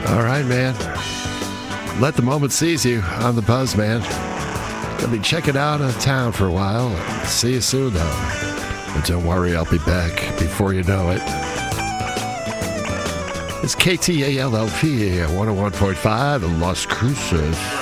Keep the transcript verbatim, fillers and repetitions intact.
All right, man. Let the moment seize you on the buzz, man. Gonna be checking out of town for a while. See you soon, though. And don't worry, I'll be back before you know it. It's K T A L L P one oh one point five in Las Cruces.